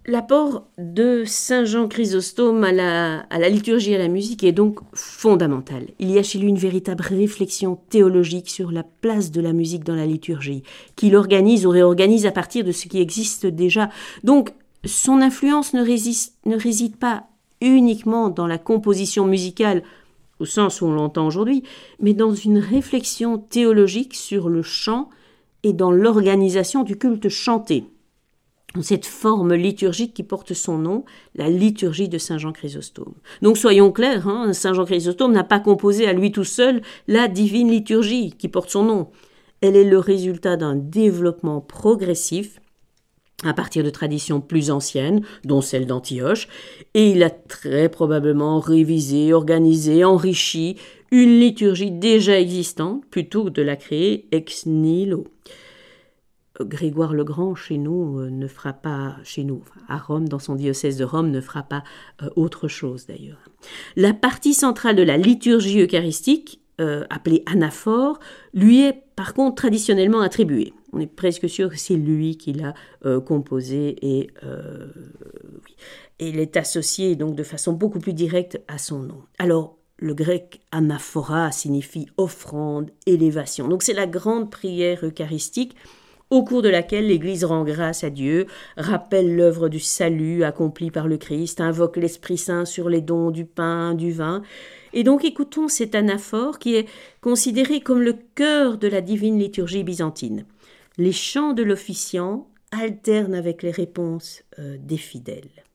L'apport de Saint Jean Chrysostome à la liturgie et à la musique est donc fondamental. Il y a chez lui une véritable réflexion théologique sur la place de la musique dans la liturgie, qu'il organise ou réorganise à partir de ce qui existe déjà. Donc, son influence ne réside pas uniquement dans la composition musicale, au sens où on l'entend aujourd'hui, mais dans une réflexion théologique sur le chant et dans l'organisation du culte chanté. Cette forme liturgique qui porte son nom, la liturgie de Saint Jean Chrysostome. Donc soyons clairs, Saint Jean Chrysostome n'a pas composé à lui tout seul la divine liturgie qui porte son nom. Elle est le résultat d'un développement progressif à partir de traditions plus anciennes, dont celle d'Antioche, et il a très probablement révisé, organisé, enrichi une liturgie déjà existante plutôt que de la créer ex nihilo. Grégoire le Grand, chez nous, à Rome, dans son diocèse de Rome, ne fera pas autre chose d'ailleurs. La partie centrale de la liturgie eucharistique, appelée anaphore, lui est par contre traditionnellement attribuée. On est presque sûr que c'est lui qui l'a composée et il est associé donc de façon beaucoup plus directe à son nom. Alors, le grec anaphora signifie offrande, élévation. Donc c'est la grande prière eucharistique au cours de laquelle l'Église rend grâce à Dieu, rappelle l'œuvre du salut accomplie par le Christ, invoque l'Esprit Saint sur les dons du pain, du vin. Et donc écoutons cet anaphore qui est considéré comme le cœur de la divine liturgie byzantine. Les chants de l'officiant alternent avec les réponses des fidèles.